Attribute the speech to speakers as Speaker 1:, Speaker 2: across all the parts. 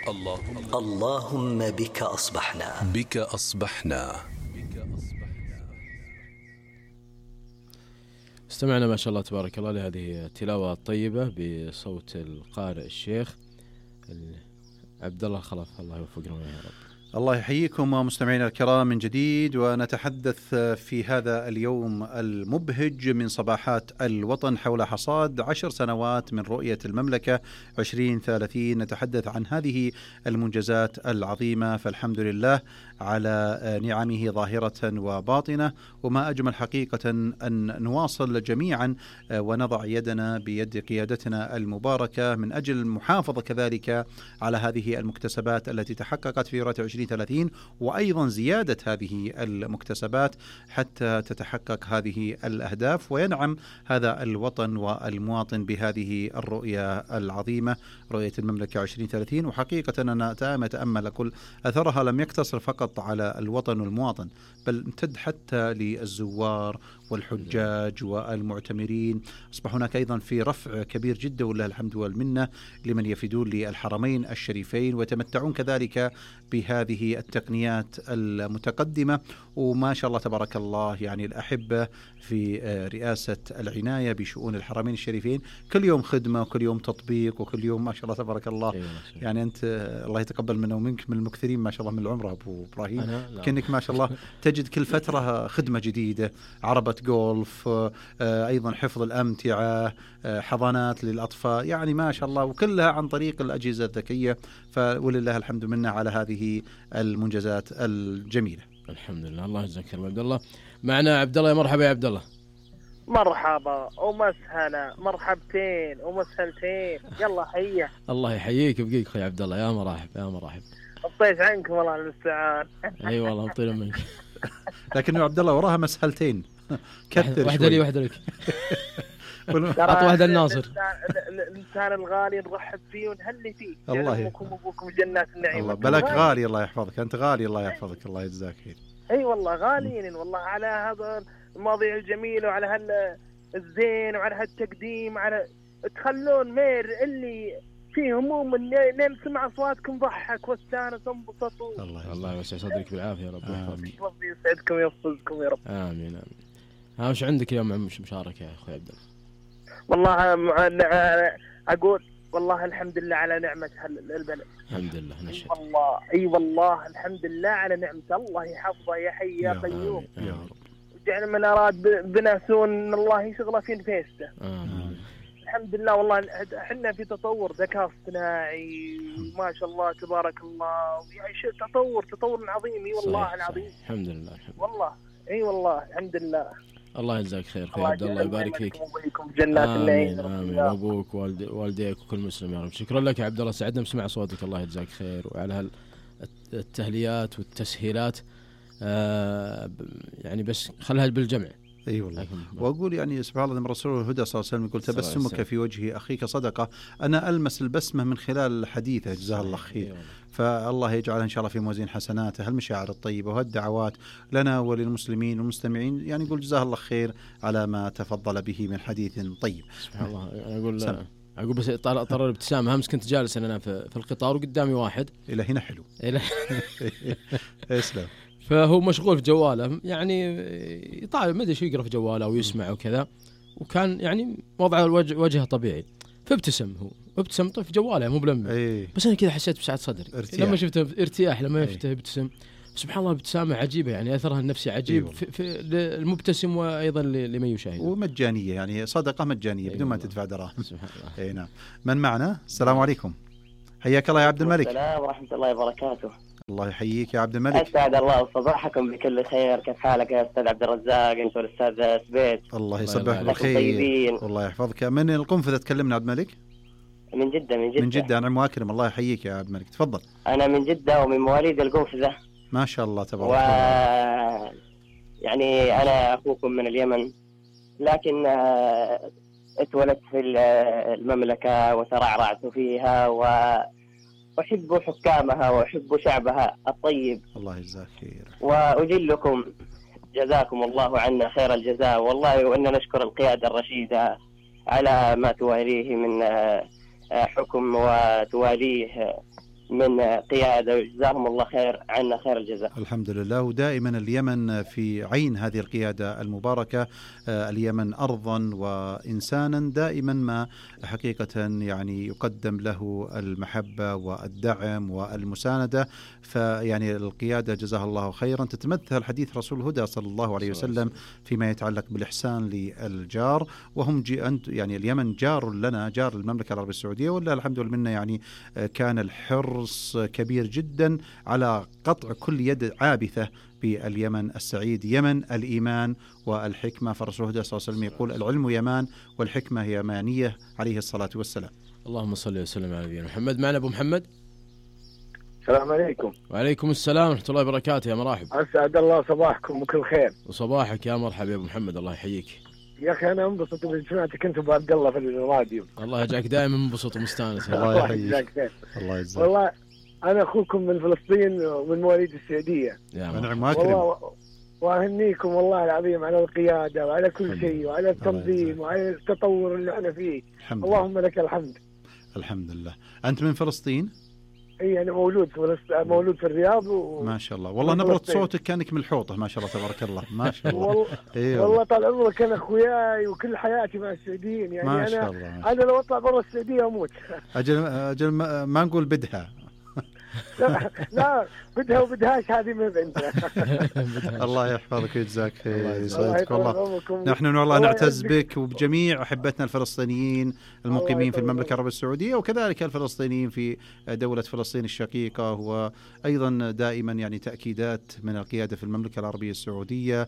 Speaker 1: اللهم بك أصبحنا.
Speaker 2: استمعنا ما شاء الله تبارك الله لهذه التلاوة الطيبة بصوت القارئ الشيخ عبد الله الخلف، الله يوفقنا يا رب.
Speaker 3: الله يحييكم مستمعينا الكرام من جديد، ونتحدث في هذا اليوم المبهج من صباحات الوطن حول حصاد 10 سنوات من رؤية المملكة 2030. نتحدث عن هذه المنجزات العظيمة، فالحمد لله على نعمه ظاهرة وباطنة، وما أجمل حقيقة أن نواصل جميعا ونضع يدنا بيد قيادتنا المباركة من أجل المحافظة كذلك على هذه المكتسبات التي تحققت في رؤية 2030، وأيضا زيادة هذه المكتسبات حتى تتحقق هذه الأهداف وينعم هذا الوطن والمواطن بهذه الرؤية العظيمة، رؤية المملكة 2030. وحقيقة أنا أتأمل أقول أثرها لم يقتصر فقط على الوطن والمواطن، بل امتد حتى للزوار والحجاج والمعتمرين. أصبح هناك أيضا في رفع كبير جدا ولله الحمد والمنة لمن يفيدون للحرمين الشريفين ويتمتعون كذلك بهذه التقنيات المتقدمة. وما شاء الله تبارك الله، يعني الأحبة في رئاسة العناية بشؤون الحرمين الشريفين كل يوم خدمة وكل يوم تطبيق وكل يوم ما شاء الله تبارك الله. يعني أنت الله يتقبل منا ومنك من المكثرين ما شاء الله من العمرة أبو إبراهيم، كأنك ما شاء الله تجد كل فترة خدمة جديدة، عربة جولف، أيضا حفظ الأمتعة، حضانات للأطفال، يعني ما شاء الله، وكلها عن طريق الأجهزة الذكية. فولله الحمد منا على هذه المنجزات الجميلة.
Speaker 2: الحمد لله، الله يجزاك خير. عبد الله معنا. عبد الله، يا مرحبا يا عبد الله.
Speaker 4: مرحبا ومسهلا، مرحبتين ومسهلتين، يلا حيه.
Speaker 2: الله يحييك ويبقيك اخوي عبد الله، يا مرحب يا مرحب.
Speaker 4: طيت عنكم والله المستعان.
Speaker 2: اي والله مطير منك.
Speaker 3: لكنه عبد الله وراها مسهلتين، كثر
Speaker 2: واحده لي واحده لك. عط واحده الناصر.
Speaker 4: الانسان الغالي نرحب فيه ونهلي فيه.
Speaker 3: الله
Speaker 4: يحفظكم وابوكم جنات النعيم.
Speaker 3: الله بلك غالي، الله يحفظك، انت غالي، الله يحفظك، الله يجزاك خير.
Speaker 4: اي والله غاليين والله على هذا المواضيع الجميلة وعلى هالزين وعلى هالتقديم، على تخلون مير اللي فيه هموم نسمع اصواتكم ضحك واستانس وانبسطوا.
Speaker 2: الله يوسع صدرك بالعافيه يا رب ويحفظك.
Speaker 4: ربي يسعدكم ويحفظكم يا رب.
Speaker 2: امين امين. ها وش عندك اليوم مش مشاركه يا اخوي عبد الله؟
Speaker 4: والله اقول والله الحمد لله على نعمة البلد.
Speaker 2: الحمد لله نشهد.
Speaker 4: والله اي والله الحمد لله على نعمة الله يحفظه يا حي يا قيوم
Speaker 3: يا رب.
Speaker 4: جعل من اراد بناسون الله يشغله في نفسه. الحمد لله والله احنا في تطور ذكاء اصطناعي ما شاء الله تبارك الله، يعني تطور عظيم. اي والله العظيم.
Speaker 2: الحمد لله
Speaker 4: والله اي والله الحمد لله.
Speaker 2: الله يجزاك خير اخوي عبد الله، يبارك فيك.
Speaker 4: جنات النعيم.
Speaker 2: امين. وابوك والديك وكل مسلم يا رب. شكرا لك يا عبد الله، سعدنا بسمع صوتك، الله يجزاك خير، وعلى التهليات والتسهيلات. يعني بس خلها بالجمع.
Speaker 3: اي والله. واقول يعني سبحان الله، من رسول الهدى صلى الله عليه وسلم يقول تبسمك في وجه اخيك صدقه. انا المس البسمه من خلال حديثه جزاه الله خير، فالله يجعلها ان شاء الله في موازين حسناته. هالمشاعر الطيبه وهالدعوات لنا وللمسلمين والمستمعين، يعني يقول جزاه الله خير على ما تفضل به من حديث طيب.
Speaker 2: سبحان الله. أقول بس طار الابتسامة. أمس كنت جالس أنا في القطار وقدامي واحد
Speaker 3: إلى هنا حلو. إسلام.
Speaker 2: فهو مشغول في جواله، يعني يطالع ما أدري شو يقرأ في جواله أو يسمع وكذا، وكان يعني وضع وجهه طبيعي، فابتسم هو ابتسم في جواله مو بلمه. بس أنا كذا حسيت بسعة صدر لما شفته ارتياح، لما شفته ابتسم. سبحان الله، ابتسامة عجيبة، يعني أثرها النفسي عجيب في المبتسم وأيضا لمن يشاهد.
Speaker 3: ومجانية، يعني صدقة مجانية بدون ما تدفع دراهم. سبحان الله. نعم. من معنا؟ السلام عليكم. حياك الله يا عبد الملك.
Speaker 5: السلام ورحمة الله وبركاته.
Speaker 3: الله يحييك يا عبد الملك.
Speaker 5: أسعد الله صباحكم بكل خير. كيف حالك يا أستاذ عبد الرزاق أنت والأستاذ سبيت؟
Speaker 3: الله يصبحك بالخير. والله يحفظك. من القنفذة تكلمنا عبد الملك؟
Speaker 5: من جدة.
Speaker 3: من جدة. نعم واكرم. الله يحييك يا عبد الملك، تفضل.
Speaker 5: أنا من جدة ومن مواليد القنفذة.
Speaker 3: ما شاء الله تبارك الله.
Speaker 5: يعني أنا أخوكم من اليمن، لكن اتولدت في المملكة وترعرعت فيها، وأحب حكامها وأحب شعبها الطيب.
Speaker 3: الله يجزاك خير.
Speaker 5: وأجلكم جزاكم الله عنا خير الجزاء والله، وأن نشكر القيادة الرشيدة على ما تواليه من حكم وتواليه من قيادة، وجزاهم الله خير عنا خير الجزاء.
Speaker 3: الحمد لله. ودائما اليمن في عين هذه القيادة المباركة، اليمن أرضا وإنسانا دائما ما حقيقة يعني يقدم له المحبة والدعم والمساندة. فيعني القيادة جزاها الله خيرا تتمثل حديث رسول الهدى صلى الله عليه وسلم فيما يتعلق بالإحسان للجار، وهم يعني اليمن جار لنا، جار المملكة العربية السعودية، ولا الحمد لله منا يعني كان الحرص كبير جدا على قطع كل يد عابثة باليمن السعيد، يمن الإيمان والحكمة. فرسول الله صلى الله عليه وسلم يقول العلم يمان والحكمة هي يمانية عليه الصلاة والسلام.
Speaker 2: اللهم صل وسلم على نبينا محمد. معنا أبو محمد.
Speaker 1: السلام عليكم.
Speaker 2: وعليكم السلام ورحمة الله وبركاته. يا مرحب.
Speaker 1: أسعد الله صباحكم بكل خير.
Speaker 2: وصباحك يا مرحبا يا أبو محمد، الله يحييك.
Speaker 1: يا أخي أنا انبسط بسمعتك أنت وأبو عبد الله في الراديو.
Speaker 2: الله يجعلك دائما منبسط ومستانس.
Speaker 3: الله يحييك. الله يجزاك.
Speaker 1: والله أنا أخوكم من فلسطين ومن مواليد السعودية.
Speaker 3: نعم وأكرم.
Speaker 1: وأهنيكم والله العظيم على القيادة وعلى كل شيء وعلى التنظيم وعلى التطور اللي احنا فيه. اللهم لك الحمد.
Speaker 3: الحمد لله. أنت من فلسطين؟
Speaker 1: اي انا مولود في الرياض
Speaker 3: ما شاء الله. والله نبرة صوتك كانك من الحوطة ما شاء الله تبارك الله. ما شاء الله.
Speaker 1: والله طال عمرك انا اخوياي وكل حياتي مع السعوديين يعني.
Speaker 3: ما شاء الله.
Speaker 1: انا لو اطلع برا السعودية اموت.
Speaker 3: اجل ما نقول بدها.
Speaker 1: لا بدها وبدهاش هذه ما بنتها.
Speaker 3: الله يحفظك ويجزاك خير. يسعدك والله. نحن والله نعتز بك وبجميع أحبتنا الفلسطينيين المقيمين في المملكة العربية السعودية، وكذلك الفلسطينيين في دولة فلسطين الشقيقة. وأيضا دائما يعني تأكيدات من القيادة في المملكة العربية السعودية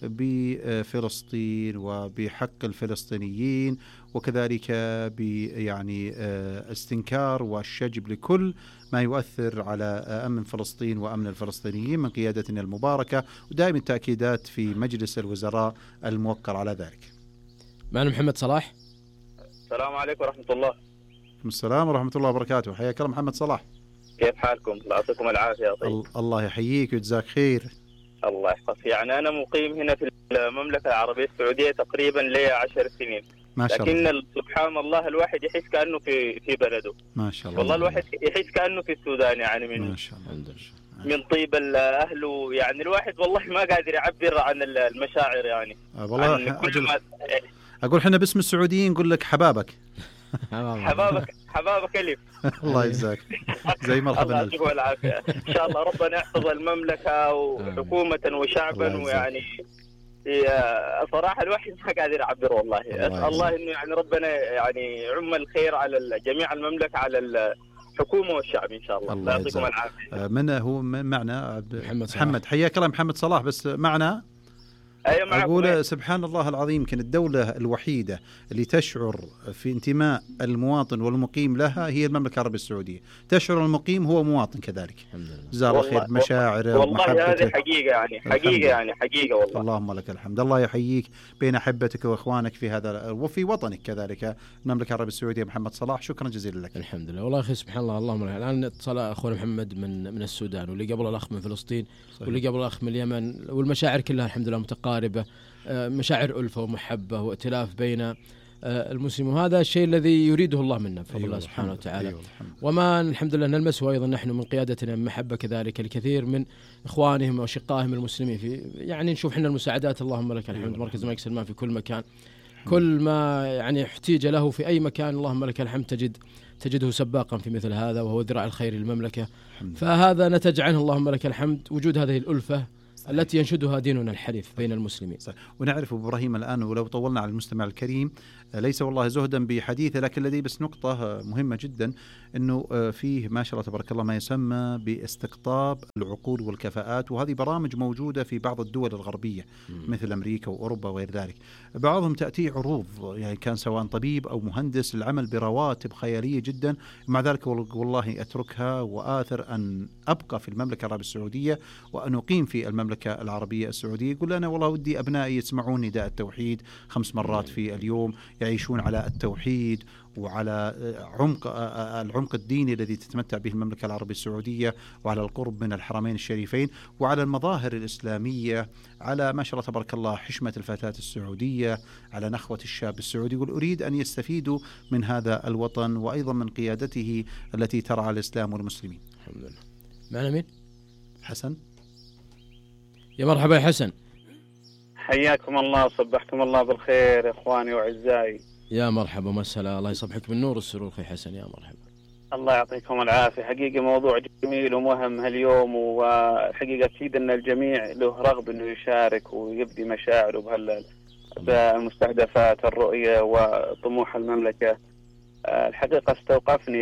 Speaker 3: بفلسطين وبحق الفلسطينيين، وكذلك يعني استنكار والشجب لكل ما يؤثر على أمن فلسطين وأمن الفلسطينيين من قيادتنا المباركة، ودائما التأكيدات في مجلس الوزراء الموقر على ذلك.
Speaker 2: معنا محمد صلاح.
Speaker 6: السلام عليكم ورحمة الله.
Speaker 3: السلام ورحمة الله وبركاته. حياك الله محمد صلاح.
Speaker 6: كيف حالكم؟ الله يعطيكم العافية. طيب.
Speaker 3: الله يحييك ويجزاك خير.
Speaker 6: الله يحفظك. يعني أنا مقيم هنا في المملكة العربية السعودية تقريبا لي 10 سنين.
Speaker 3: ما شاء الله.
Speaker 6: لكن سبحان الله الواحد يحس كأنه في بلده.
Speaker 3: ما شاء الله.
Speaker 6: والله الواحد يحس كأنه في السودان يعني
Speaker 3: ما شاء الله.
Speaker 6: من طيب أهله يعني الواحد والله ما قادر يعبر عن المشاعر يعني.
Speaker 3: والله أقول حنا باسم السعوديين نقول لك حبابك.
Speaker 6: حبابك ألف.
Speaker 3: الله يجزاك. زي مرحبا.
Speaker 6: الله يعطيكم العافية. إن شاء الله ربنا يحفظ المملكة وحكومة وشعبا. ويعني صراحة الواحد ما قادر يعبر والله. أسأل الله إنه يعني ربنا يعني يعم الخير على جميع المملكة على الحكومة والشعب إن شاء الله. الله يعطيكم العافية.
Speaker 3: من هو معنا؟ محمد. حياك الله محمد صلاح. بس معنا أقول سبحان الله العظيم، يمكن الدولة الوحيدة اللي تشعر في انتماء المواطن والمقيم لها هي المملكة العربية السعودية. تشعر المقيم هو مواطن كذلك. جزاه الله خير بمشاعره
Speaker 6: ومحبته. والله هذه حقيقة يعني حقيقة والله.
Speaker 3: اللهم لك الحمد. الله يحييك بين أحبتك وإخوانك في هذا وفي وطنك كذلك المملكة العربية السعودية. محمد صلاح شكرا جزيلا لك.
Speaker 2: الحمد لله. والله أخي سبحان الله. اللهم لك. الآن اتصل أخونا محمد من السودان، واللي قبل الأخ من فلسطين، واللي قبل الأخ من اليمن، والمشاعر كلها الحمد لله متقاربة، مشاعر ألفة ومحبة وائتلاف بين المسلمين، وهذا الشيء الذي يريده الله منا بفضل الله سبحانه وتعالى. وما الحمد لله نلمسه أيضا نحن من قيادتنا محبة كذلك الكثير من إخوانهم وأشقائهم المسلمين في يعني نشوف حنا المساعدات اللهم لك الحمد. مركز الملك سلمان في كل مكان، كل ما يعني احتيج له في أي مكان اللهم لك الحمد تجده سباقا في مثل هذا، وهو ذراع الخير للمملكة. فهذا نتج عنه اللهم لك الحمد وجود هذه الألفة التي ينشدها ديننا الحنيف بين المسلمين.
Speaker 3: ونعرف إبراهيم الآن، ولو طولنا على المستمع الكريم ليس والله زهدا بحديثه، لكن لدي بس نقطة مهمة جدا، أنه فيه ما شاء الله تبارك الله ما يسمى باستقطاب العقول والكفاءات، وهذه برامج موجودة في بعض الدول الغربية مثل أمريكا وأوروبا وغير ذلك. بعضهم تأتي عروض يعني كان سواء طبيب أو مهندس العمل برواتب خيالية جدا، مع ذلك والله أتركها وآثر أن أبقى في المملكة العربية السعودية وأن أقيم في المملكة المملكة العربية السعودية، يقول أنا والله ودي أبنائي يسمعون نداء التوحيد 5 مرات في اليوم، يعيشون على التوحيد وعلى العمق الديني الذي تتمتع به المملكة العربية السعودية، وعلى القرب من الحرمين الشريفين، وعلى المظاهر الإسلامية، على ما شاء الله تبارك الله حشمة الفتاة السعودية، على نخوة الشاب السعودي. يقول أريد أن يستفيدوا من هذا الوطن وأيضا من قيادته التي ترعى الإسلام والمسلمين.
Speaker 2: الحمد لله. معنا مين؟
Speaker 3: حسن.
Speaker 2: يا مرحبا يا حسن.
Speaker 7: حياكم الله، صبحكم الله بالخير إخواني وأعزائي.
Speaker 2: يا مرحبا مسهلا، الله يصبحك بالنور والسرور أخي حسن. يا مرحبا.
Speaker 7: الله يعطيكم العافية. حقيقة موضوع جميل ومهم هاليوم، وحقيقة أكيد أن الجميع له رغبة أنه يشارك ويبدي مشاعره بهالمستهدفات الرؤية وطموح المملكة. الحقيقة استوقفني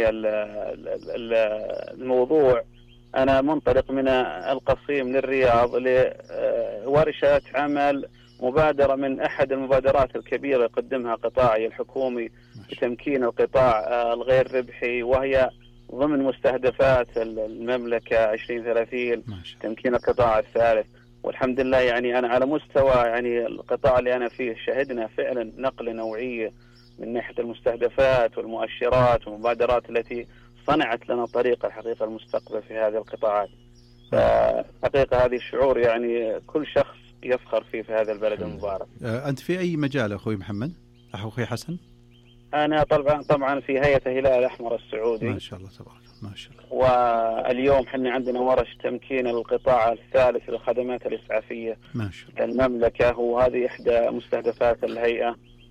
Speaker 7: الموضوع. أنا منطلق من القصيم للرياض لورشة عمل مبادرة من أحد المبادرات الكبيرة يقدمها قطاعي الحكومي بتمكين القطاع الغير ربحي، وهي ضمن مستهدفات المملكة 2030 تمكين القطاع الثالث. والحمد لله يعني أنا على مستوى يعني القطاع اللي أنا فيه شهدنا فعلا نقلة نوعية من ناحية المستهدفات والمؤشرات والمبادرات التي صنعت لنا طريق الحقيقة المستقبل في هذه القطاعات. فحقيقة هذه الشعور يعني كل شخص يفخر فيه في هذا البلد المبارك.
Speaker 3: أنت في أي مجال أخوي محمد؟ أخوي حسن؟
Speaker 7: أنا طبعا في هيئة الهلال الأحمر السعودي.
Speaker 3: ما شاء الله تبارك الله، ما شاء الله.
Speaker 7: واليوم احنا عندنا ورش تمكين القطاع الثالث للخدمات الإسعافية
Speaker 3: ما شاء الله
Speaker 7: المملكة، وهذه إحدى مستهدفات الهيئة،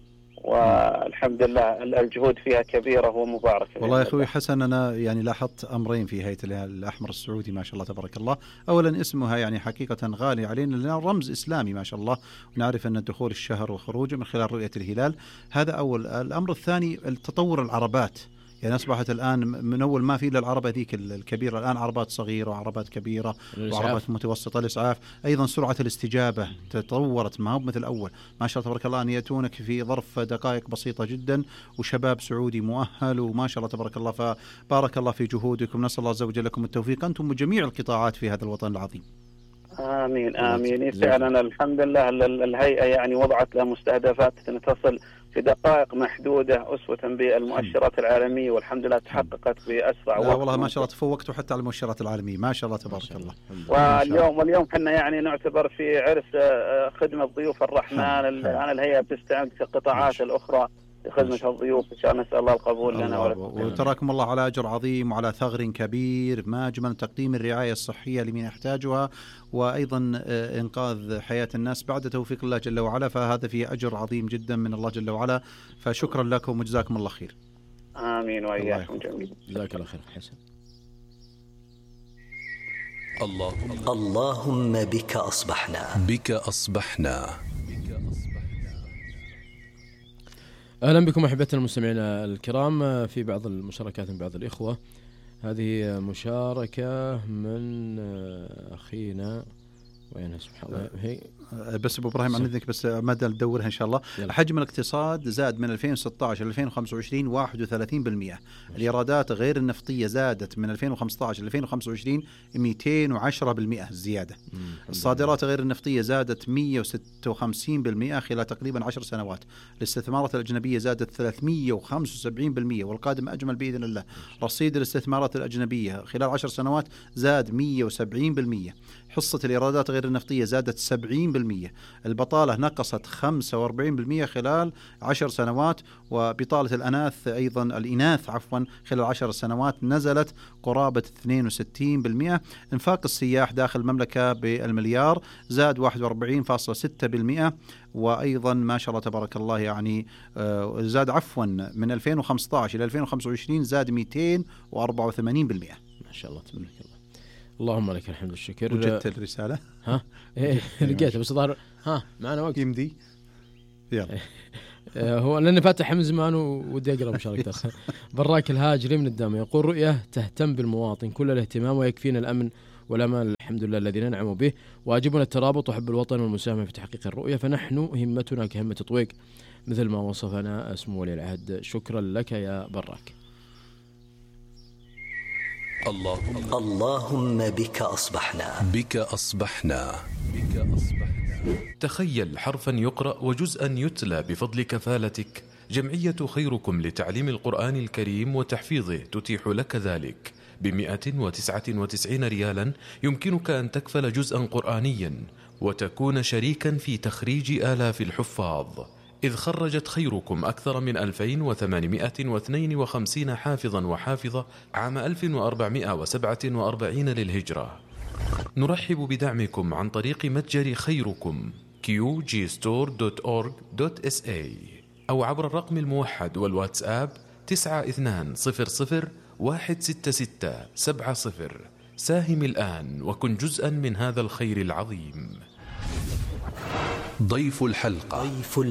Speaker 7: والحمد لله الجهود فيها كبيرة ومباركة.
Speaker 3: والله يا أخوي حسن أنا يعني لاحظت أمرين في هيئة الهلال الأحمر السعودي ما شاء الله تبارك الله. أولا اسمها يعني حقيقة غالي علينا لأنه رمز إسلامي ما شاء الله، ونعرف أن دخول الشهر وخروجه من خلال رؤية الهلال، هذا أول. الأمر الثاني التطور العربات، يعني أصبحت الآن من أول ما في إلا العربة ذيك الكبيرة، الآن عربات صغيرة وعربات كبيرة وعربات متوسطة. الإسعاف أيضا سرعة الاستجابة تطورت، ما هو مثل الأول ما شاء الله تبارك الله، أن يأتونك في ظرف دقائق بسيطة جدا، وشباب سعودي مؤهل وما شاء الله تبارك الله. فبارك الله في جهودكم، نسأل الله عز وجل لكم التوفيق أنتم وجميع القطاعات في هذا الوطن العظيم.
Speaker 7: آمين آمين. فعلا الحمد لله الهيئة يعني وضعت لها مستهدفات تصل في دقائق محدودة أسوة بالمؤشرات العالمية، والحمد لله تحققت بأسرع وقت.
Speaker 3: والله ما شاء الله تفوقتوا حتى على المؤشرات العالمية ما شاء الله تبارك الله.
Speaker 7: واليوم احنا يعني نعتبر في عرس خدمة ضيوف الرحمن. الآن الهيئة بتستعد في القطاعات الأخرى لخدمة الضيوف، إن شاء الله نسأل الله القبول لنا ولكم.
Speaker 3: وتراكم الله على أجر عظيم وعلى ثغر كبير، ما أجمل تقديم الرعاية الصحية لمن يحتاجها، وأيضا إنقاذ حياة الناس بعد توفيق الله جل وعلا، فهذا فيه أجر عظيم جدا من الله جل وعلا، فشكرا لكم وجزاكم الله خير.
Speaker 7: آمين وإياكم جميعا.
Speaker 2: جزاك الله خير حسن.
Speaker 8: اللهم بك أصبحنا.
Speaker 2: أهلا بكم أحبتنا المستمعين الكرام في بعض المشاركات من بعض الإخوة. هذه مشاركة من أخينا وينها سبحان الله هي
Speaker 3: بس أبو إبراهيم عن إذنك بس مدى ندورها إن شاء الله. حجم الاقتصاد زاد من 2016 إلى 2025 31%. الإيرادات غير النفطية زادت من 2015 إلى 2025 210% زيادة. الصادرات غير النفطية زادت 156% خلال تقريبا 10 سنوات. الاستثمارات الأجنبية زادت 375%، والقادم أجمل بإذن الله. رصيد الاستثمارات الأجنبية خلال 10 سنوات زاد 170%. حصة الإيرادات غير النفطية زادت 70%. البطالة نقصت 45% خلال 10 سنوات، وبطالة الإناث خلال 10 سنوات نزلت قرابة 62%. انفاق السياح داخل المملكة بالمليار زاد 41.6%. وأيضا ما شاء الله تبارك الله يعني زاد من 2015 إلى 2025 زاد 284%.
Speaker 2: ما شاء الله تبارك الله. اللهم لك الحمد والشكر.
Speaker 3: وجدت الرسالة؟
Speaker 2: ها إيه لقيتها بس ظهر معنا وقت
Speaker 3: يمدي يلا.
Speaker 2: هو لأني فاتح من زمان ودي أقرأ مشاركة. براك الهاجري من الدم يقول رؤية تهتم بالمواطن كل الاهتمام ويكفينا الأمن والأمان الحمد لله الذي ننعم به، واجبنا الترابط وحب الوطن والمساهمة في تحقيق الرؤية، فنحن همتنا كهمة طويق مثل ما وصفنا سمو ولي العهد. شكرا لك يا براك.
Speaker 8: اللهم بك أصبحنا.
Speaker 9: تخيل حرفا يقرأ وجزءا يتلى بفضل كفالتك. جمعية خيركم لتعليم القرآن الكريم وتحفيظه تتيح لك ذلك. ب199 ريالا يمكنك أن تكفل جزءا قرآنيا وتكون شريكا في تخريج آلاف الحفاظ، إذ خرجت خيركم أكثر من 2852 حافظا وحافظة عام 1447 للهجرة. نرحب بدعمكم عن طريق متجر خيركم qgstore.org.sa أو عبر الرقم الموحد والواتساب 92016670. ساهم الآن وكن جزءا من هذا الخير العظيم.
Speaker 8: ضيف الحلقة.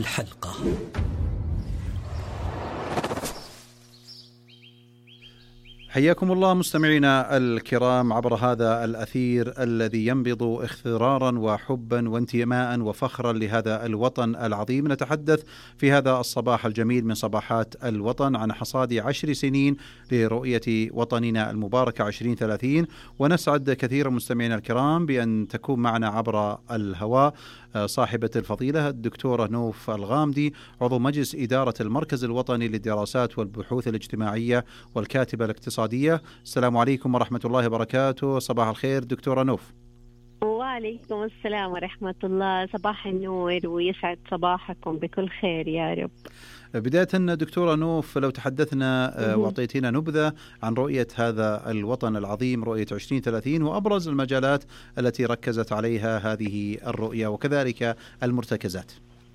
Speaker 3: حياكم الله مستمعينا الكرام عبر هذا الأثير الذي ينبض اخضرارا وحبا وانتماء وفخرا لهذا الوطن العظيم. نتحدث في هذا الصباح الجميل من صباحات الوطن عن حصاد 10 سنين لرؤية وطننا المباركة 2030، ونسعد كثيرا مستمعينا الكرام بأن تكون معنا عبر الهواء صاحبة الفضيلة الدكتورة نوف الغامدي، عضو مجلس إدارة المركز الوطني للدراسات والبحوث الاجتماعية والكاتبة الاقتصادية. السلام عليكم ورحمة الله وبركاته. صباح الخير دكتورة نوف.
Speaker 10: وعليكم السلام ورحمة الله. صباح النور ويسعد صباحكم بكل خير يا رب.
Speaker 3: بداية دكتورة نوف، لو تحدثنا واعطيتينا نبذة عن رؤية هذا الوطن العظيم رؤية 2030 وأبرز المجالات التي ركزت عليها هذه الرؤية وكذلك المرتكزات.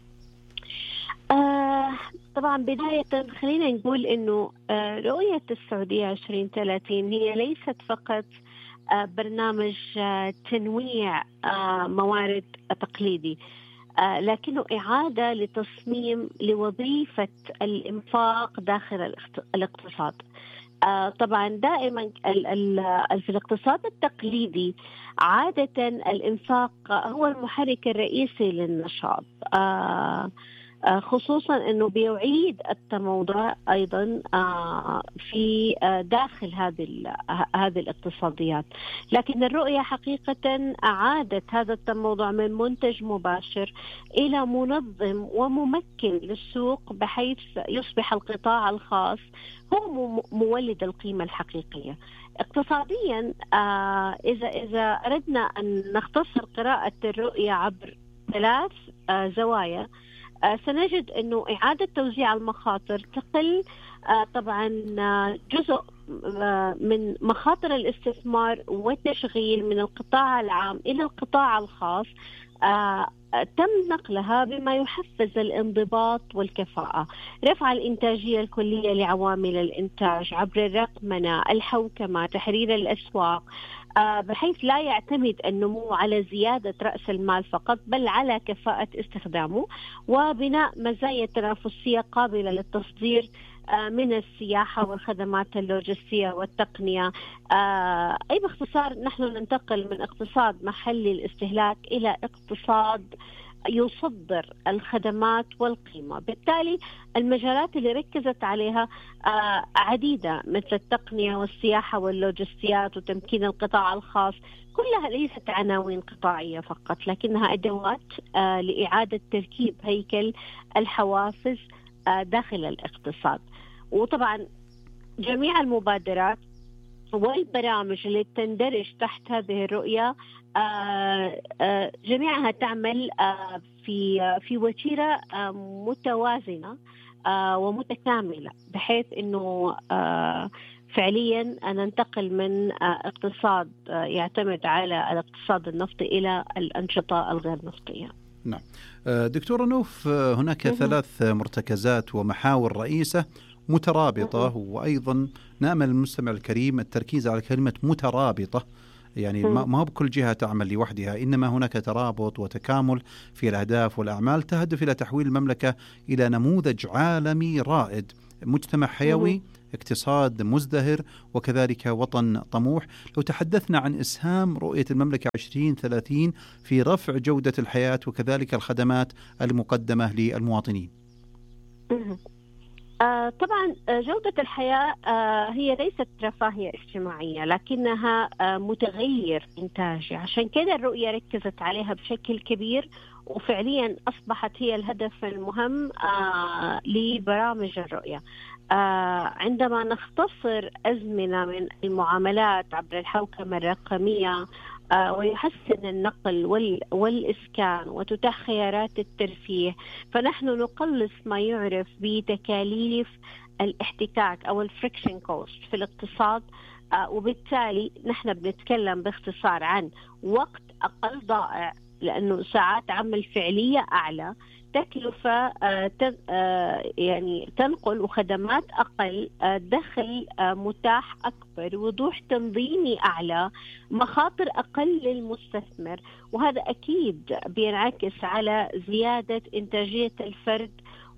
Speaker 10: طبعا بداية خلينا نقول إنه رؤية السعودية 2030 هي ليست فقط برنامج تنويع موارد تقليدي، لكنه إعادة لتصميم لوظيفة الإنفاق داخل الاقتصاد. طبعا دائما في الاقتصاد التقليدي عادة الإنفاق هو المحرك الرئيسي للنشاط، خصوصا أنه بيعيد التموضع أيضا في داخل هذه الاقتصاديات. لكن الرؤية حقيقة أعادت هذا التموضع من منتج مباشر إلى منظم وممكن للسوق، بحيث يصبح القطاع الخاص هو مولد القيمة الحقيقية. اقتصاديا إذا أردنا أن نختصر قراءة الرؤية عبر 3 زوايا، سنجد أنه إعادة توزيع المخاطر تقل طبعا جزء من مخاطر الاستثمار والتشغيل من القطاع العام إلى القطاع الخاص، تم نقلها بما يحفز الانضباط والكفاءة، رفع الإنتاجية الكلية لعوامل الإنتاج عبر الرقمنة، الحوكمة، تحرير الأسواق، بحيث لا يعتمد النمو على زيادة رأس المال فقط بل على كفاءة استخدامه، وبناء مزايا تنافسية قابلة للتصدير من السياحة والخدمات اللوجستية والتقنية. أي باختصار نحن ننتقل من اقتصاد محلي الاستهلاك إلى اقتصاد يصدر الخدمات والقيمة. بالتالي المجالات اللي ركزت عليها عديدة، مثل التقنية والسياحة واللوجستيات وتمكين القطاع الخاص، كلها ليست عناوين قطاعية فقط، لكنها أدوات لإعادة تركيب هيكل الحوافز داخل الاقتصاد. وطبعا جميع المبادرات والبرامج اللي تندرج تحت هذه الرؤية جميعها تعمل في وتيرة متوازنة ومتكاملة، بحيث أنه فعليا ننتقل من اقتصاد يعتمد على الاقتصاد النفطي إلى الأنشطة الغير نفطية.
Speaker 3: نعم دكتورة نوف، هناك 3 مرتكزات ومحاور رئيسة مترابطة، وأيضا نأمل المستمع الكريم التركيز على كلمة مترابطة، يعني ما هو بكل جهة تعمل لوحدها، إنما هناك ترابط وتكامل في الأهداف والأعمال تهدف إلى تحويل المملكة إلى نموذج عالمي رائد، مجتمع حيوي، اقتصاد مزدهر، وكذلك وطن طموح. لو تحدثنا عن إسهام رؤية المملكة 2030 في رفع جودة الحياة وكذلك الخدمات المقدمة للمواطنين.
Speaker 10: طبعا جودة الحياة هي ليست رفاهية اجتماعية، لكنها متغير إنتاجي. عشان كده الرؤية ركزت عليها بشكل كبير، وفعليا أصبحت هي الهدف المهم لبرامج الرؤية. عندما نختصر أزمنة من المعاملات عبر الحوكمة الرقمية ويحسن النقل والإسكان وتتاح خيارات الترفيه، فنحن نقلص ما يعرف بتكاليف الاحتكاك أو الفريكشن كوست في الاقتصاد. وبالتالي نحن بنتكلم باختصار عن وقت أقل ضائع، لأنه ساعات عمل فعلية أعلى، تكلفة يعني تنقل وخدمات أقل، دخل متاح أكبر، وضوح تنظيمي أعلى، مخاطر أقل للمستثمر. وهذا أكيد بينعكس على زيادة إنتاجية الفرد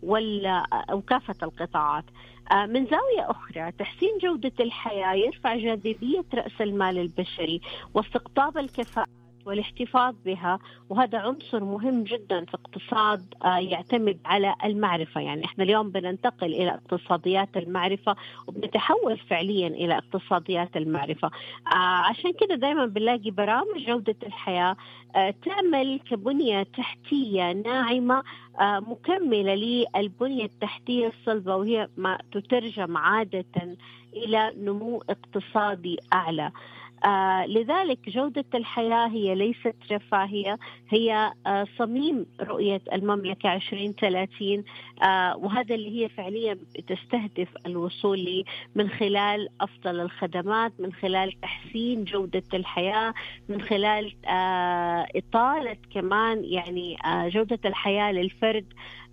Speaker 10: وكافة القطاعات. من زاوية أخرى، تحسين جودة الحياة يرفع جاذبية رأس المال البشري واستقطاب الكفاءات والاحتفاظ بها، وهذا عنصر مهم جدا في اقتصاد يعتمد على المعرفة. يعني احنا اليوم بننتقل إلى اقتصاديات المعرفة، وبنتحول فعليا إلى اقتصاديات المعرفة. عشان كده دايما بنلاقي برامج جودة الحياة تعمل كبنية تحتية ناعمة مكملة للبنية التحتية الصلبة، وهي ما تترجم عادة إلى نمو اقتصادي أعلى. لذلك جودة الحياة هي ليست رفاهية، هي صميم رؤية المملكة 2030، وهذا اللي هي فعليا تستهدف الوصول من خلال أفضل الخدمات، من خلال تحسين جودة الحياة، من خلال إطالة كمان يعني جودة الحياة للفرد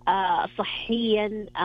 Speaker 10: صحيا،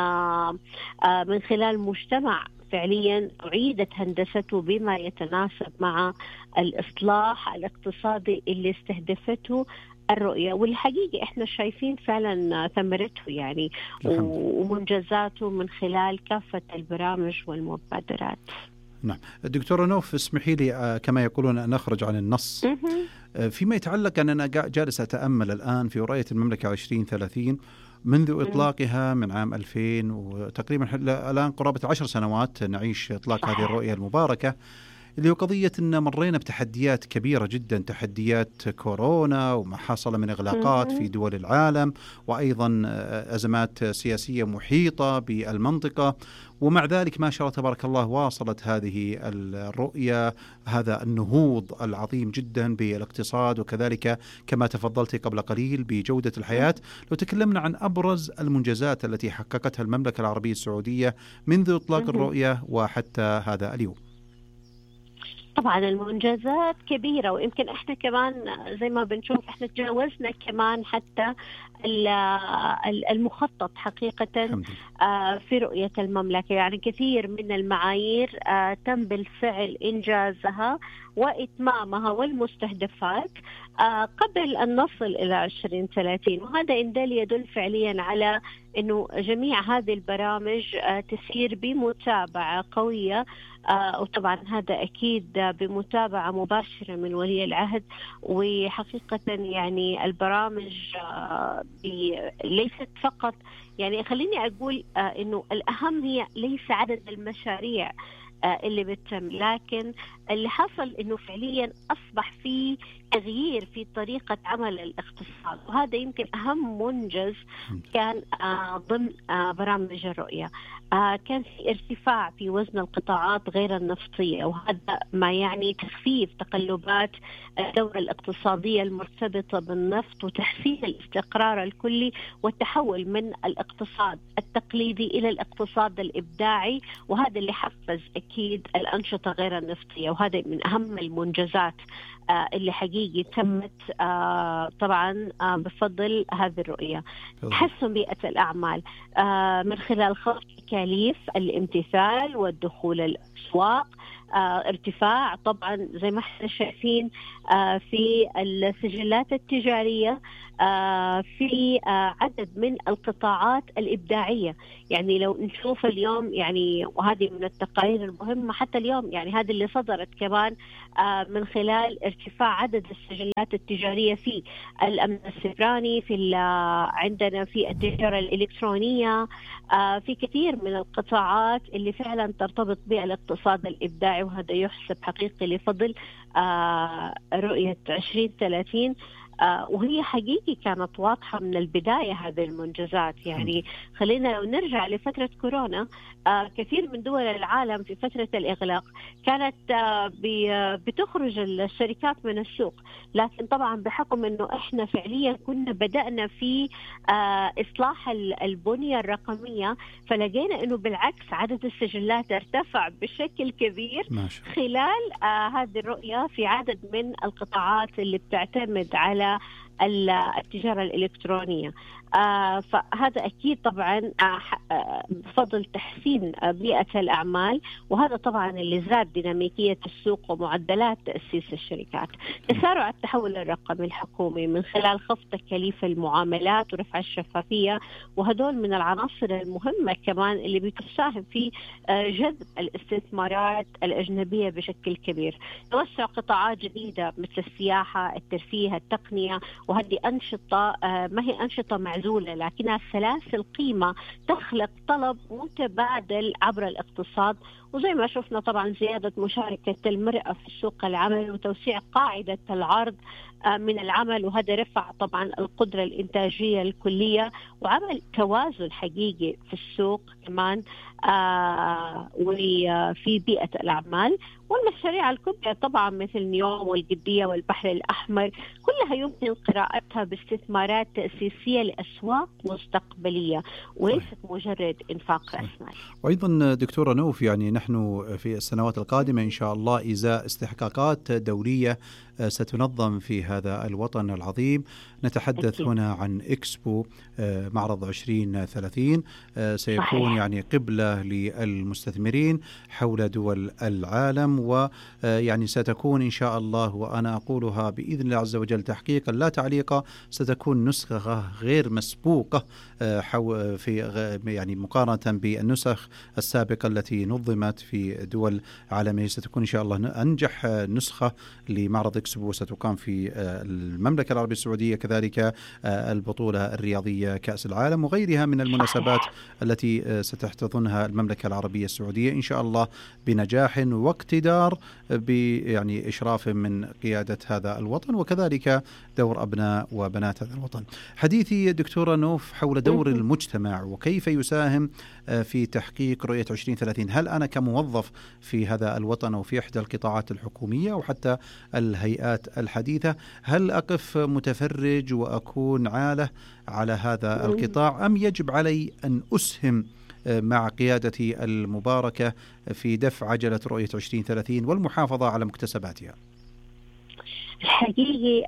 Speaker 10: من خلال مجتمع فعليا أعيدت هندسته بما يتناسب مع الإصلاح الاقتصادي اللي استهدفته الرؤية. والحقيقة إحنا شايفين فعلا ثمرته يعني ومنجزاته من خلال كافة البرامج والمبادرات.
Speaker 3: نعم دكتورة نوف، اسمحي لي كما يقولون أن نخرج عن النص فيما يتعلق أننا جالس أتأمل الآن في رؤية المملكة 2030 منذ إطلاقها من عام 2000 وتقريبا الآن قرابة 10 سنوات نعيش إطلاق هذه الرؤية المباركة، اللي هو قضية أن مرينا بتحديات كبيرة جدا، تحديات كورونا وما حصل من إغلاقات في دول العالم، وأيضا أزمات سياسية محيطة بالمنطقة، ومع ذلك ما شاء الله تبارك الله واصلت هذه الرؤية هذا النهوض العظيم جدا بالاقتصاد، وكذلك كما تفضلت قبل قليل بجودة الحياة. لو تكلمنا عن أبرز المنجزات التي حققتها المملكة العربية السعودية منذ إطلاق الرؤية وحتى هذا اليوم.
Speaker 10: طبعا المنجزات كبيرة، ويمكن احنا كمان زي ما بنشوف احنا تجاوزنا كمان حتى المخطط حقيقة في رؤية المملكة. يعني كثير من المعايير تم بالفعل إنجازها وإتمامها والمستهدفات قبل أن نصل إلى 2030، وهذا يدل فعليا على أنه جميع هذه البرامج تسير بمتابعة قوية، وطبعا هذا أكيد بمتابعة مباشرة من ولي العهد. وحقيقة يعني البرامج ليست فقط، يعني خليني أقول أنه الأهم هي ليس عدد المشاريع اللي بتتم، لكن اللي حصل انه فعليا اصبح في تغيير في طريقة عمل الاقتصاد، وهذا يمكن اهم منجز كان ضمن برامج الرؤية. كان في ارتفاع في وزن القطاعات غير النفطية، وهذا ما يعني تخفيف تقلبات الدورة الاقتصادية المرتبطة بالنفط وتحسين الاستقرار الكلي والتحول من الاقتصاد التقليدي إلى الاقتصاد الإبداعي، وهذا اللي حفز أكيد الأنشطة غير النفطية، وهذا من أهم المنجزات اللي حقيقي تمت طبعا بفضل هذه الرؤية. تحسن بيئة الأعمال من خلال خفض تكاليف الامتثال والدخول الأسواق، ارتفاع طبعا زي ما احنا شايفين في السجلات التجارية، في عدد من القطاعات الإبداعية. يعني لو نشوف اليوم يعني، وهذه من التقارير المهمة حتى اليوم، يعني هذه اللي صدرت كمان من خلال ارتفاع عدد السجلات التجارية في الأمن السيبراني، في عندنا في التجارة الإلكترونية، في كثير من القطاعات اللي فعلا ترتبط بالاقتصاد الإبداعي، وهذا يحسب حقيقي لفضل رؤية 2030. وهي حقيقي كانت واضحة من البداية هذه المنجزات. يعني خلينا لو نرجع لفترة كورونا، كثير من دول العالم في فترة الإغلاق كانت بتخرج الشركات من السوق، لكن طبعا بحكم أنه إحنا فعليا كنا بدأنا في إصلاح البنية الرقمية، فلقينا أنه بالعكس عدد السجلات ارتفع بشكل كبير خلال هذه الرؤية في عدد من القطاعات اللي بتعتمد على التجارة الإلكترونية. فهذا أكيد طبعا بفضل تحسين بيئة الأعمال، وهذا طبعا اللي زاد ديناميكية السوق ومعدلات تأسيس الشركات. تسارع التحول الرقمي الحكومي من خلال خفض تكاليف المعاملات ورفع الشفافية، وهدول من العناصر المهمة كمان اللي بتساهم في جذب الاستثمارات الأجنبية بشكل كبير. توسع قطاعات جديدة مثل السياحة، الترفيه، التقنية، وهذه أنشطة ما هي أنشطة معزولة، لكنها سلاسل قيمة تخلق طلب متبادل عبر الاقتصاد. وزي ما شفنا طبعا زيادة مشاركة المرأة في سوق العمل وتوسيع قاعدة العرض من العمل، وهذا رفع طبعا القدرة الإنتاجية الكلية وعمل توازن حقيقي في السوق كمان وفي بيئة الأعمال. والمشاريع الكبرى طبعا مثل نيوم والجدية والبحر الأحمر كلها يمكن قراءتها باستثمارات تأسيسية لأسواق مستقبلية وليست مجرد إنفاق رأس مال.
Speaker 3: وأيضا دكتورة نوف، يعني نحن في السنوات القادمة إن شاء الله إزاء استحقاقات دولية ستنظم في هذا الوطن العظيم. نتحدث هنا عن إكسبو معرض 2030 سيكون يعني قبلة للمستثمرين حول دول العالم، ويعني ستكون إن شاء الله، وأنا أقولها بإذن الله عز وجل تحقيقا لا تعليقا، ستكون نسخة غير مسبوقة في يعني مقارنة بالنسخ السابقة التي نظمت في دول عالمية. ستكون إن شاء الله أنجح نسخة لمعرض إكسبو ستقام في المملكة العربية السعودية، كذلك البطولة الرياضية كأس العالم وغيرها من المناسبات التي ستحتضنها المملكة العربية السعودية إن شاء الله بنجاح واقتدار، يعني إشراف من قيادة هذا الوطن وكذلك دور أبناء وبنات هذا الوطن. حديثي دكتورة نوف حول دور المجتمع وكيف يساهم في تحقيق رؤية 2030. هل أنا كموظف في هذا الوطن أو في إحدى القطاعات الحكومية وحتى الهيئات الحديثة، هل أقف متفرج وأكون عالة على هذا القطاع، أم يجب علي أن أسهم مع قيادتي المباركة في دفع عجلة رؤية 2030 والمحافظة على مكتسباتها؟
Speaker 10: الحقيقي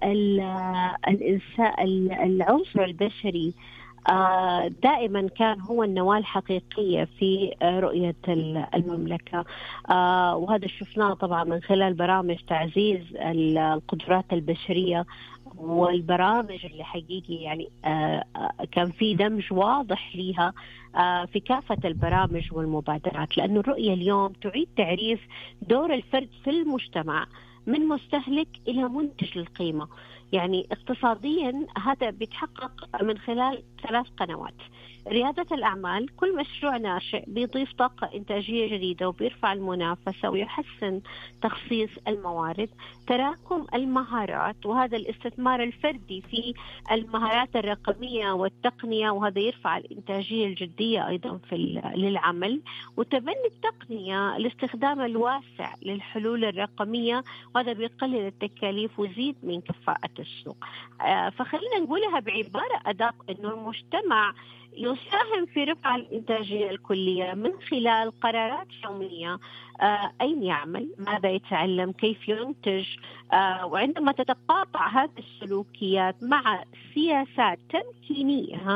Speaker 10: العنصر البشري دائما كان هو النواة الحقيقية في رؤية المملكة، وهذا شفناه طبعا من خلال برامج تعزيز القدرات البشرية والبرامج اللي حقيقي يعني كان في دمج واضح ليها في كافة البرامج والمبادرات، لأن الرؤية اليوم تعيد تعريف دور الفرد في المجتمع من مستهلك إلى منتج للقيمة. يعني اقتصاديا هذا بيتحقق من خلال 3 قنوات: ريادة الأعمال، كل مشروع ناشئ بيضيف طاقة إنتاجية جديدة وبيرفع المنافسة ويحسن تخصيص الموارد. تراكم المهارات، وهذا الاستثمار الفردي في المهارات الرقمية والتقنية، وهذا يرفع الإنتاجية الجدية أيضا للعمل. وتبني التقنية، الاستخدام الواسع للحلول الرقمية، وهذا بيقلل التكاليف ويزيد من كفاءة السوق. فخلينا نقولها بعبارة أدق إنه المجتمع يساهم في رفع الإنتاجية الكلية من خلال قرارات يومية: أين يعمل، ماذا يتعلم، كيف ينتج. وعندما تتقاطع هذه السلوكيات مع سياسات تمكينية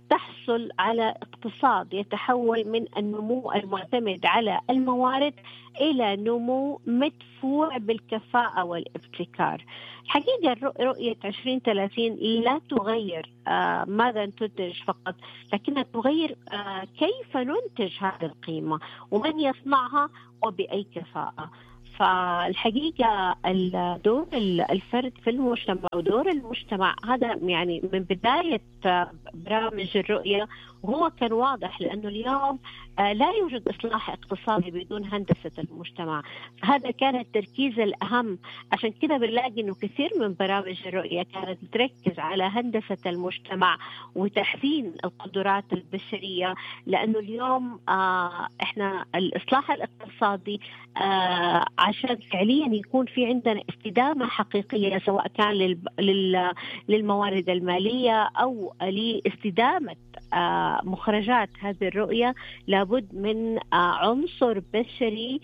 Speaker 10: تحصل على اقتصاد يتحول من النمو المعتمد على الموارد إلى نمو مدفوع بالكفاءة والابتكار. حقيقة رؤية 2030 لا تغير ماذا تنتج فقط، لكنها تغير كيف ننتج هذه القيمة ومن يصنعها وبأي كفاءة. فالحقيقة دور الفرد في المجتمع ودور المجتمع هذا يعني من بداية برامج الرؤية وهو كان واضح، لأنه اليوم لا يوجد إصلاح اقتصادي بدون هندسة المجتمع. هذا كان التركيز الأهم. عشان كده بنلاقي إنه كثير من برامج الرؤية كانت تركز على هندسة المجتمع وتحسين القدرات البشرية، لأنه اليوم إحنا الإصلاح الاقتصادي عشان فعليا يكون في عندنا استدامة حقيقية سواء كان للموارد المالية أو لاستدامة مخرجات هذه الرؤية، لابد من عنصر بشري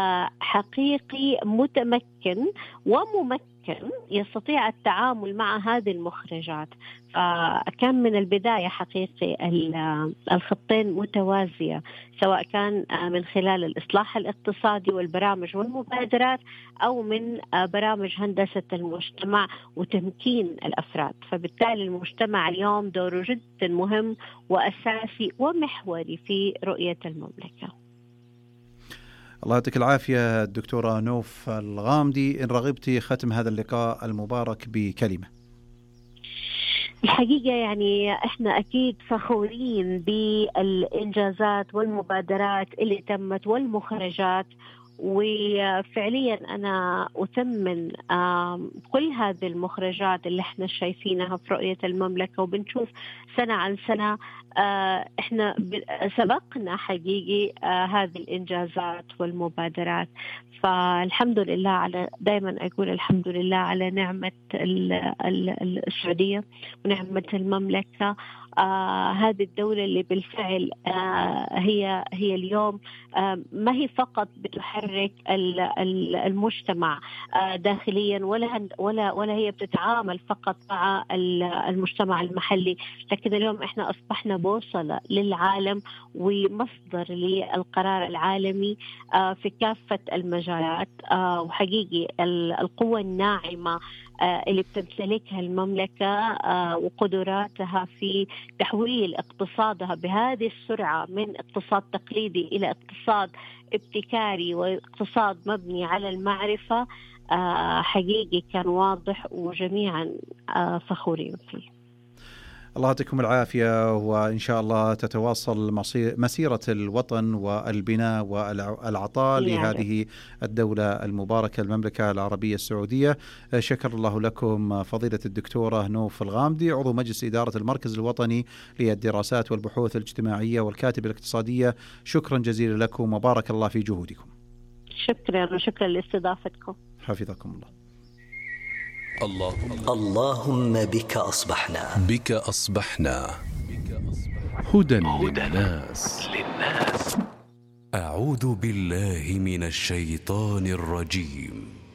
Speaker 10: حقيقي متمكن وممكن يستطيع التعامل مع هذه المخرجات. فكان من البداية حقيقي الخطين متوازية، سواء كان من خلال الإصلاح الاقتصادي والبرامج والمبادرات أو من برامج هندسة المجتمع وتمكين الأفراد. فبالتالي المجتمع اليوم دوره جدا مهم وأساسي ومحوري في رؤية المملكة.
Speaker 3: الله يعطيك العافية الدكتورة نوف الغامدي. إن رغبتي ختم هذا اللقاء المبارك بكلمة.
Speaker 10: الحقيقة يعني إحنا أكيد فخورين بالإنجازات والمبادرات اللي تمت والمخرجات، وفعليا أنا أثمن كل هذه المخرجات اللي احنا شايفينها في رؤية المملكة، وبنشوف سنة عن سنة احنا سبقنا حقيقي هذه الإنجازات والمبادرات. فالحمد لله على، دائما أقول الحمد لله على نعمة السعودية ونعمة المملكة. هذه الدولة اللي بالفعل هي اليوم ما هي فقط بتحرك المجتمع داخليا ولا هي بتتعامل فقط مع المجتمع المحلي، لكن اليوم احنا أصبحنا بوصلة للعالم ومصدر للقرار العالمي في كافة المجالات. وحقيقي القوة الناعمة اللي بتمتلكها المملكة وقدراتها في تحويل اقتصادها بهذه السرعة من اقتصاد تقليدي إلى اقتصاد ابتكاري واقتصاد مبني على المعرفة حقيقي كان واضح وجميعا فخورين فيه.
Speaker 3: الله يعطيكم العافية، وإن شاء الله تتواصل مسيرة الوطن والبناء والعطاء لهذه الدولة المباركة المملكة العربية السعودية. شكر الله لكم فضيلة الدكتورة نوف الغامدي، عضو مجلس إدارة المركز الوطني للدراسات والبحوث الاجتماعية والكاتبة الاقتصادية. شكرا جزيلا لكم وبارك الله في جهودكم.
Speaker 10: شكرا وشكرا لاستضافتكم.
Speaker 3: حفظكم الله.
Speaker 8: اللهم بك أصبحنا
Speaker 9: هدى للناس. أعوذ بالله من الشيطان الرجيم.